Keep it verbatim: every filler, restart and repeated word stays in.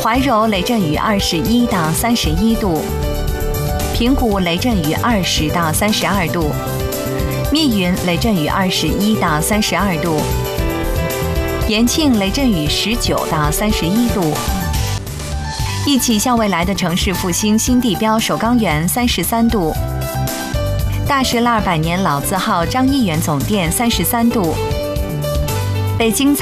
怀柔雷阵雨二十一到三十一度，平谷雷阵雨二十到三十二度，密云雷阵雨二十一到三十二度，延庆雷阵雨十九到三十一度。一起向未来的城市复兴新地标首钢园三十三度，大石栏百年老字号张一元总店三十三度，北京